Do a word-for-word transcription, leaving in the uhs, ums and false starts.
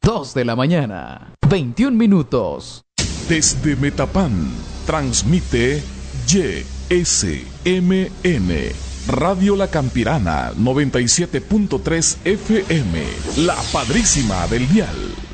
dos de la mañana, veintiún minutos. Desde Metapán, transmite Y S M N, Radio La Campirana, noventa y siete punto tres F M, la padrísima del dial.